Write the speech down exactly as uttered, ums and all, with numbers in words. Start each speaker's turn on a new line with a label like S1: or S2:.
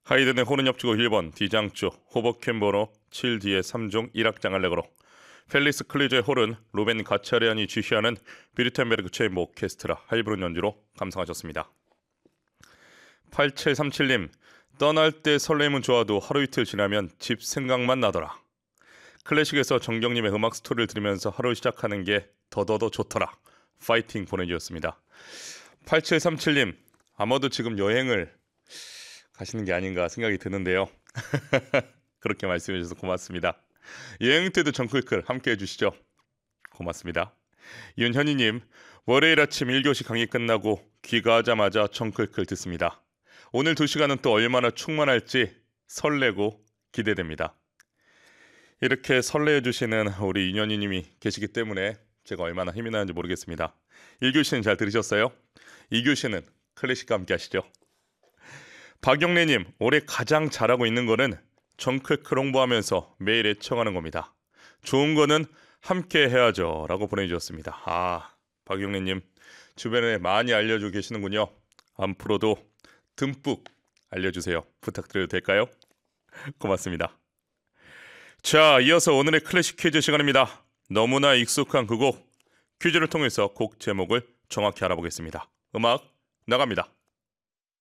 S1: 하이든의 호른 옆주고 일 번 D장조 호버캔 번호 칠 D의 삼 종 일 악장 알렉으로 펠리스 클리저의 호른 루벤 가차리안이 지휘하는 비르텐베르크 체인버 오케스트라 하이브론 연주로 감상하셨습니다. 팔칠삼칠님 떠날 때 설렘은 좋아도 하루 이틀 지나면 집 생각만 나더라. 클래식에서 정경님의 음악 스토리를 들으면서 하루 시작하는 게 더더더 좋더라. 파이팅 보내주셨습니다. 팔칠삼칠님 아마도 지금 여행을 가시는 게 아닌가 생각이 드는데요. 그렇게 말씀해 주셔서 고맙습니다. 여행 때도 정클클 함께 해주시죠. 고맙습니다. 윤현희님 월요일 아침 일 교시 강의 끝나고 귀가하자마자 정클클 듣습니다. 오늘 두 시간은 또 얼마나 충만할지 설레고 기대됩니다. 이렇게 설레해 주시는 우리 윤현희님이 계시기 때문에 제가 얼마나 힘이 나는지 모르겠습니다. 일 교시는 잘 들으셨어요? 이 교시는 클래식과 함께 하시죠. 박영래님 올해 가장 잘하고 있는 거는 정클클 홍보하면서 매일 애청하는 겁니다. 좋은 거는 함께 해야죠 라고 보내주셨습니다. 아 박영래님 주변에 많이 알려주고 계시는군요. 앞으로도 듬뿍 알려주세요. 부탁드려도 될까요? 고맙습니다. 자 이어서 오늘의 클래식 퀴즈 시간입니다. 너무나 익숙한 그 곡 퀴즈를 통해서 곡 제목을 정확히 알아보겠습니다. 음악 나갑니다.